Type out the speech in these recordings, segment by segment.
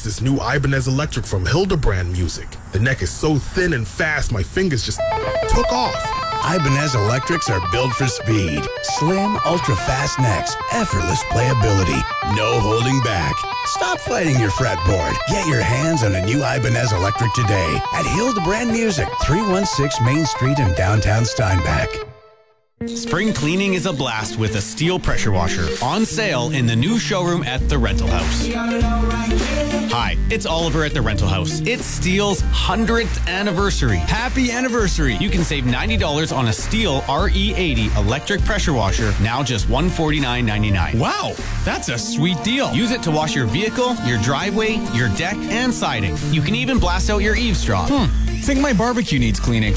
It's this new Ibanez Electric from Hildebrand Music. The neck is so thin and fast, my fingers just took off. Ibanez Electrics are built for speed. Slim, ultra-fast necks, effortless playability, no holding back. Stop fighting your fretboard. Get your hands on a new Ibanez Electric today at Hildebrand Music, 316 Main Street in downtown Steinbach. Spring cleaning is a blast with a steel pressure washer on sale in the new showroom at the Rental House. Hi, it's Oliver at the Rental House. It's Steel's 100th anniversary. Happy anniversary! You can save $90 on a Steel RE80 electric pressure washer, now just $149.99. Wow, that's a sweet deal. Use it to wash your vehicle, your driveway, your deck, and siding. You can even blast out your eaves straw. Think my barbecue needs cleaning.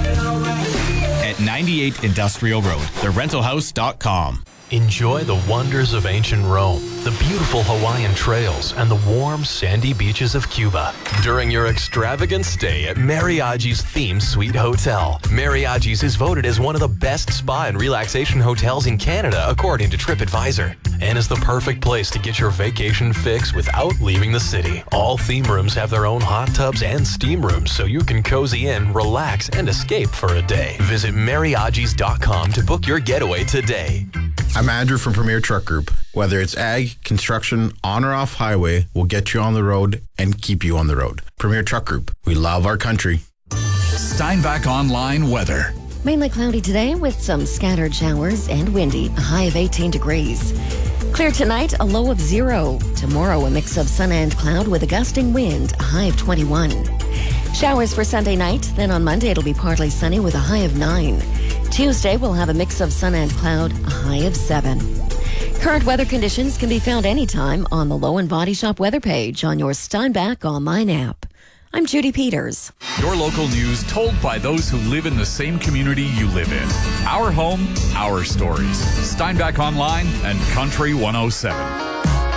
At 98 Industrial Road, therentalhouse.com. Enjoy the wonders of ancient Rome, the beautiful Hawaiian trails, and the warm, sandy beaches of Cuba during your extravagant stay at Mariachi's Theme Suite Hotel. Mariachi's is voted as one of the best spa and relaxation hotels in Canada, according to TripAdvisor, and is the perfect place to get your vacation fix without leaving the city. All theme rooms have their own hot tubs and steam rooms, so you can cozy in, relax, and escape for a day. Visit mariachis.com to book your getaway today. I'm Andrew from Premier Truck Group. Whether it's ag, construction, on or off highway, we'll get you on the road and keep you on the road. Premier Truck Group. We love our country. Steinbach Online weather. Mainly cloudy today with some scattered showers and windy, a high of 18 degrees. Clear tonight, a low of 0. Tomorrow, a mix of sun and cloud with a gusting wind, a high of 21. Showers for Sunday night, then on Monday it'll be partly sunny with a high of 9. Tuesday, we'll have a mix of sun and cloud, a high of 7. Current weather conditions can be found anytime on the Low & Body Shop weather page on your Steinbach online app. I'm Judy Peters. Your local news told by those who live in the same community you live in. Our home, our stories. Steinbach Online and Country 107.